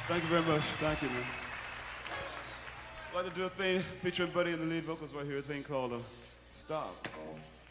Thank you very much. Thank you, man. I'd like to do a thing featuring Buddy in the lead vocals right here, a thing called Stop.